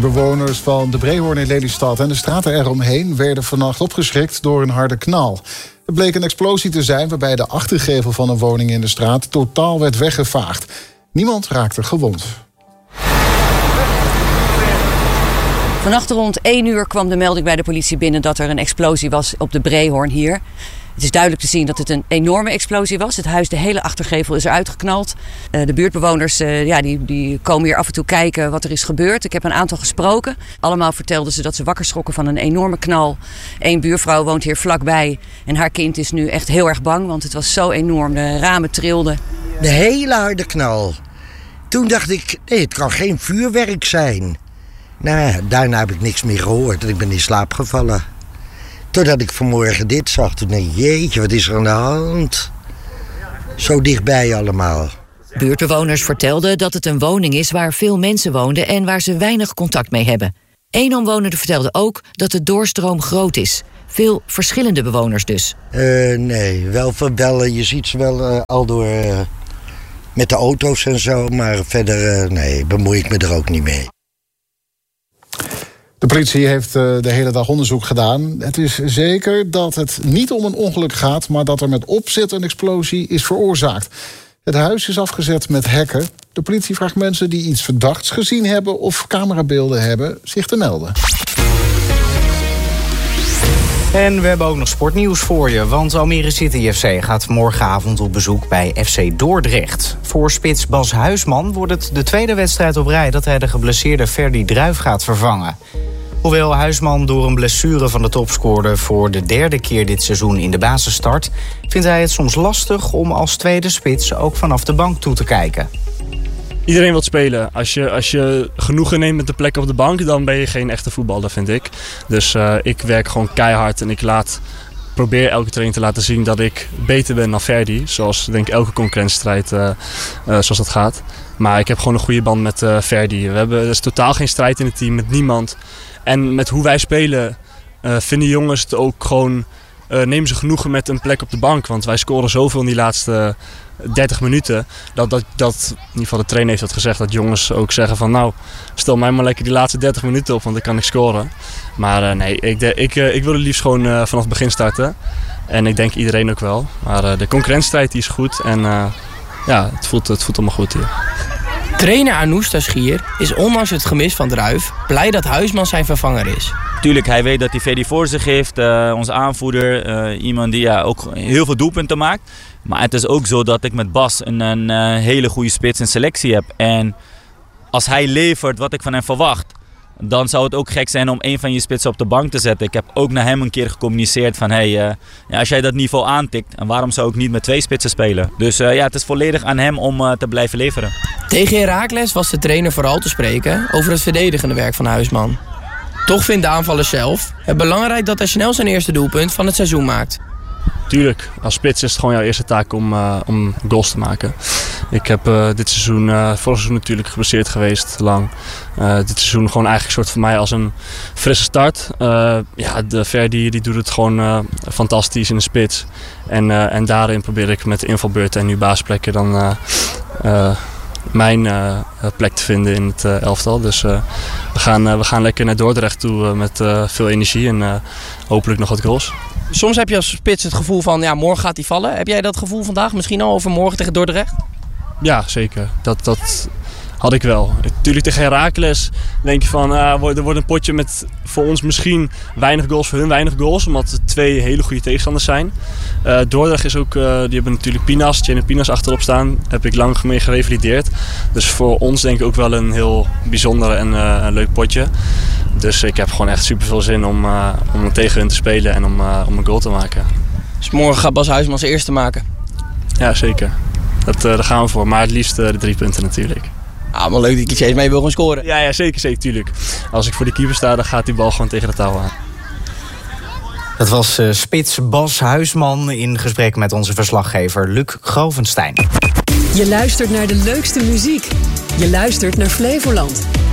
Bewoners van de Breehoorn in Lelystad en de straten eromheen werden vannacht opgeschrikt door een harde knal. Het bleek een explosie te zijn waarbij de achtergevel van een woning in de straat totaal werd weggevaagd. Niemand raakte gewond. Vannacht rond 1 uur kwam de melding bij de politie binnen dat er een explosie was op de Breehoorn hier. Het is duidelijk te zien dat het een enorme explosie was. Het huis, de hele achtergevel is eruit geknald. De buurtbewoners die komen hier af en toe kijken wat er is gebeurd. Ik heb een aantal gesproken. Allemaal vertelden ze dat ze wakker schrokken van een enorme knal. Eén buurvrouw woont hier vlakbij en haar kind is nu echt heel erg bang, want het was zo enorm. De ramen trilden. De hele harde knal. Toen dacht ik, nee, het kan geen vuurwerk zijn. Nou ja, daarna heb ik niks meer gehoord en ik ben in slaap gevallen. Totdat ik vanmorgen dit zag. Toen dacht ik, jeetje, wat is er aan de hand? Zo dichtbij allemaal. Buurtbewoners vertelden dat het een woning is waar veel mensen woonden en waar ze weinig contact mee hebben. Eén omwonende vertelde ook dat de doorstroom groot is. Veel verschillende bewoners dus. Nee, wel, je ziet ze wel al door met de auto's en zo. Maar verder, nee, bemoei ik me er ook niet mee. De politie heeft de hele dag onderzoek gedaan. Het is zeker dat het niet om een ongeluk gaat, maar dat er met opzet een explosie is veroorzaakt. Het huis is afgezet met hekken. De politie vraagt mensen die iets verdachts gezien hebben of camerabeelden hebben zich te melden. En we hebben ook nog sportnieuws voor je, want Almere City FC gaat morgenavond op bezoek bij FC Dordrecht. Voor spits Bas Huisman wordt het de tweede wedstrijd op rij dat hij de geblesseerde Ferdy Druijf gaat vervangen. Hoewel Huisman door een blessure van de topscorer voor de derde keer dit seizoen in de basis start, vindt hij het soms lastig om als tweede spits ook vanaf de bank toe te kijken. Iedereen wil spelen. Als je genoegen neemt met de plek op de bank, dan ben je geen echte voetballer, vind ik. Dus ik werk gewoon keihard en ik probeer elke training te laten zien dat ik beter ben dan Ferdy. Zoals denk ik elke concurrentiestrijd zoals dat gaat. Maar ik heb gewoon een goede band met Ferdy. Er is totaal geen strijd in het team, met niemand. En met hoe wij spelen vinden jongens het ook gewoon, nemen ze genoegen met een plek op de bank. Want wij scoren zoveel in die laatste 30 minuten. Dat in ieder geval de trainer heeft dat gezegd. Dat jongens ook zeggen van nou, stel mij maar lekker die laatste 30 minuten op. Want dan kan ik scoren. Maar nee, ik wil het liefst gewoon vanaf het begin starten. En ik denk iedereen ook wel. Maar de concurrentiestrijd die is goed. En het voelt allemaal goed hier. Trainer Anoushta Schier is ondanks het gemis van Druijf blij dat Huisman zijn vervanger is. Tuurlijk, hij weet dat hij Ferdy voor zich heeft, onze aanvoerder, iemand die ook heel veel doelpunten maakt. Maar het is ook zo dat ik met Bas een hele goede spits in selectie heb. En als hij levert wat ik van hem verwacht, dan zou het ook gek zijn om een van je spitsen op de bank te zetten. Ik heb ook naar hem een keer gecommuniceerd van als jij dat niveau aantikt, en waarom zou ik niet met 2 spitsen spelen? Dus het is volledig aan hem om te blijven leveren. Tegen Heracles was de trainer vooral te spreken over het verdedigende werk van Huisman. Toch vindt de aanvaller zelf het belangrijk dat hij snel zijn eerste doelpunt van het seizoen maakt. Tuurlijk, als spits is het gewoon jouw eerste taak om goals te maken. Ik heb dit seizoen, vorig seizoen natuurlijk geblesseerd geweest, lang. Dit seizoen gewoon eigenlijk soort voor mij als een frisse start. De Ferdy die doet het gewoon fantastisch in de spits. En daarin probeer ik met de invalbeurten en nu basisplekken dan mijn plek te vinden in het elftal. Dus we gaan lekker naar Dordrecht toe met veel energie en hopelijk nog wat goals. Soms heb je als spits het gevoel van morgen gaat hij vallen. Heb jij dat gevoel vandaag misschien al over morgen tegen Dordrecht? Ja, zeker. Dat had ik wel. Natuurlijk tegen Heracles denk je van er wordt een potje met voor ons misschien weinig goals, voor hun weinig goals. Omdat het 2 hele goede tegenstanders zijn. Dordrecht is ook, die hebben natuurlijk Tjene Pinas achterop staan. Heb ik lang mee gerevalideerd. Dus voor ons denk ik ook wel een heel bijzonder en een leuk potje. Dus ik heb gewoon echt super veel zin om tegen hun te spelen en om een goal te maken. Dus morgen gaat Bas Huisman zijn eerste maken? Ja, zeker. Daar gaan we voor. Maar het liefst de 3 punten natuurlijk. Maar leuk dat je steeds mee wil gaan scoren. Ja, zeker, tuurlijk. Als ik voor de keeper sta, dan gaat die bal gewoon tegen de touw aan. Dat was spits Bas Huisman in gesprek met onze verslaggever Luc Grovenstein. Je luistert naar de leukste muziek. Je luistert naar Flevoland.